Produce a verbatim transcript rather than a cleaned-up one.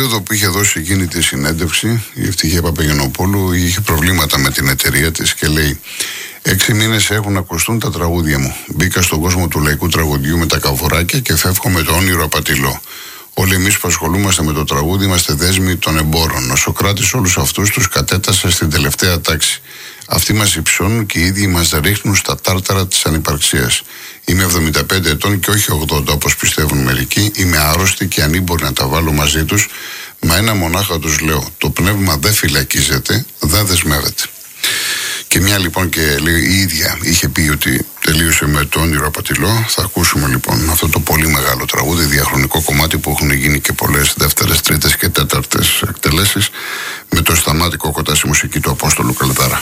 περίοδο που είχε δώσει εκείνη τη συνέντευξη, η Ευτυχία Παπαγενοπούλου είχε προβλήματα με την εταιρεία της και λέει: Έξι μήνες έχουν να ακουστούν τα τραγούδια μου. Μπήκα στον κόσμο του λαϊκού τραγουδιού με τα καβουράκια και φεύγω με το όνειρο απατηλό. Όλοι εμείς που ασχολούμαστε με το τραγούδι είμαστε δέσμοι των εμπόρων. Ο Σωκράτης όλους αυτούς τους κατέτασε στην τελευταία τάξη. Αυτοί μας υψώνουν και οι ίδιοι μας ρίχνουν στα τάρταρα της ανυπαρξίας. Είμαι εβδομήντα πέντε ετών και όχι ογδόντα όπως πιστεύουν μερικοί. Είμαι άρρωστη και ανήμπορη να τα βάλω μαζί τους. Μα ένα μονάχα τους λέω: το πνεύμα δεν φυλακίζεται, δεν δεσμεύεται. Και μια λοιπόν και λέει, η ίδια είχε πει ότι τελείωσε με το όνειρο απατηλό. Θα ακούσουμε λοιπόν αυτό το πολύ μεγάλο τραγούδι, διαχρονικό κομμάτι που έχουν γίνει και πολλές δεύτερες, τρίτες και τέταρτες εκτελέσεις, με το Σταμάτη Κόκοτα στη μουσική του Απόστολου Καλδάρα.